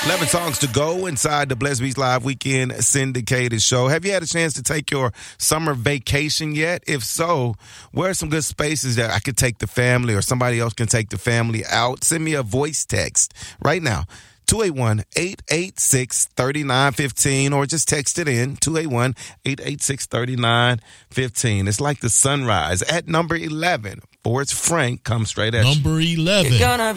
11 songs to go inside the Blessed Beats Live Weekend syndicated show. Have you had a chance to take your summer vacation yet? If so, where are some good spaces that I could take the family or somebody else can take the family out? Send me a voice text right now. 281-886-3915 or just text it in 281-886-3915. It's like the sunrise at number 11. Forrest Frank comes straight at you. Number 11.